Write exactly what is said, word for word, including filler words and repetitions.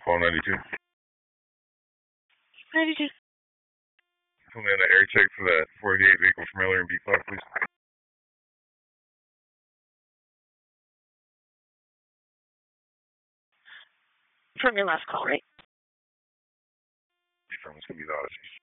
Call ninety-two. ninety-two. Put me on the air check for that forty-eight vehicle from Miller and B five, please. From your last call, right? From it's gonna be the Odyssey.